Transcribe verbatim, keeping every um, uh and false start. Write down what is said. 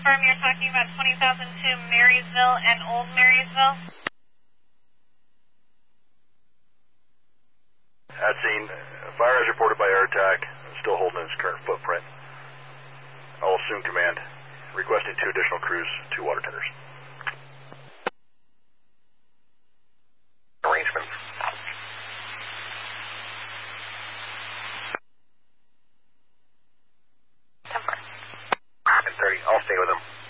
confirm you're talking about twenty thousand two Marysville and Old Marysville? At scene, fire as reported by air attack, still holding its current footprint. I'll assume command, requesting two additional crews, two water tenders. Arrangement. ten four. ten thirty, I'll stay with them.